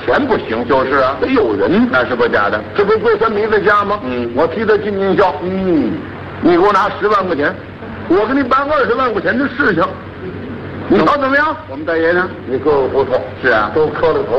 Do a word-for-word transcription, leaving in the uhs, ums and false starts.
钱不行。 就是啊， 得有人， 那是不假的。 这不桂三米的家吗？ 嗯， 我替他进进校。 嗯， 你给我拿十万块钱，我给你办二十万块钱的事情，你瞧怎么样？ 我们大爷呢？ 你哥哥不错， 是啊， 都磕了头。